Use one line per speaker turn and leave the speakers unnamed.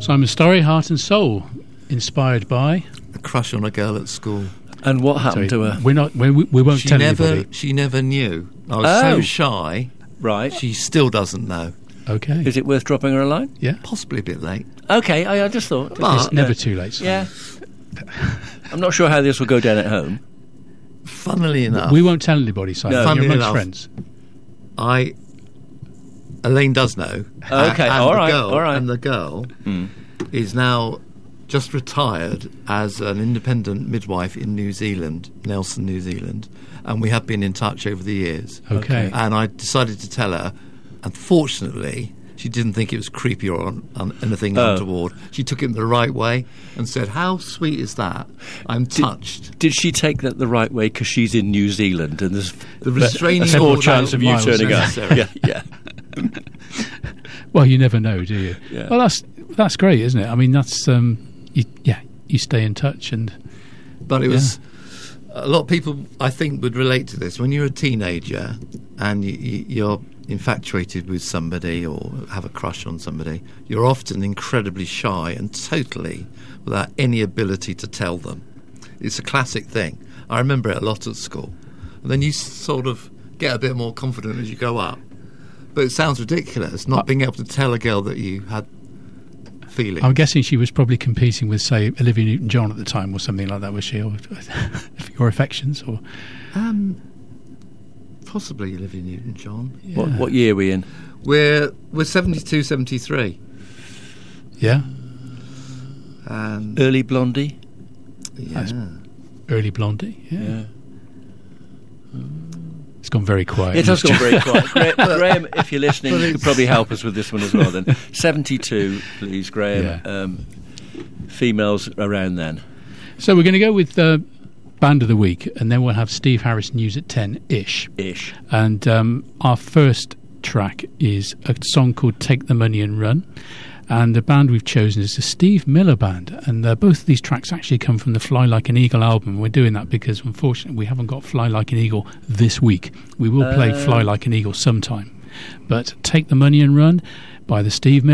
Simon Storey, Heart and Soul, inspired by
A crush on a girl at school.
And what happened to her?
We won't tell anybody.
She never knew. I was so shy.
Right.
She still doesn't know.
Okay.
Is it worth dropping her a line?
Yeah.
Possibly a bit late.
Okay, I just thought.
But-
It's never too late.
Yeah. I'm not sure how this will go down at home.
Funnily enough,
We won't tell anybody, Simon.
No.
You're
Funnily
amongst
enough,
friends.
Elaine does know.
Okay,
and
all
the
right,
girl,
all right.
And the girl is now just retired as an independent midwife in New Zealand, Nelson, New Zealand, and we have been in touch over the years.
Okay.
And I decided to tell her, and fortunately, she didn't think it was creepy or on anything untoward. She took it the right way and said, "How sweet is that? I'm touched."
Did she take that the right way because she's in New Zealand and there's
The restraining
a small
order
chance of you
miles
turning up?
necessary.
Yeah.
Well, you never know, do you?
Yeah.
Well, that's great, isn't it? I mean, that's you stay in touch, and
But it was a lot of people, I think, would relate to this. When you're a teenager and you're infatuated with somebody or have a crush on somebody, you're often incredibly shy and totally without any ability to tell them. It's a classic thing. I remember it a lot at school. And then you sort of get a bit more confident as you go up. But it sounds ridiculous not being able to tell a girl that you had feelings.
I'm guessing she was probably competing with, say, Olivia Newton-John at the time, or something like that, was she? Or your affections, or
Possibly Olivia Newton-John.
Yeah.
What year are we in?
We're 72, 73.
Yeah,
And
Early Blondie?
yeah.
early Blondie. Yeah. It's gone very quiet.
It has gone very quiet. Graham, if you're listening, you could probably help us with this one as well then. 72, please, Graham.
Yeah.
Females around then.
So we're going to go with Band of the Week, and then we'll have Steve Harris News at 10-ish.
Ish.
And our first track is a song called Take the Money and Run. And the band we've chosen is the Steve Miller Band. And both of these tracks actually come from the Fly Like an Eagle album. We're doing that because, unfortunately, we haven't got Fly Like an Eagle this week. We will play Fly Like an Eagle sometime. But Take the Money and Run by the Steve Miller